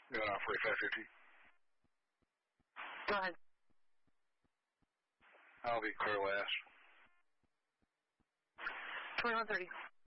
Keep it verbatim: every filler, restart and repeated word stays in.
Going on forty-five fifty. Go ahead. I'll be clear last. twenty-one thirty.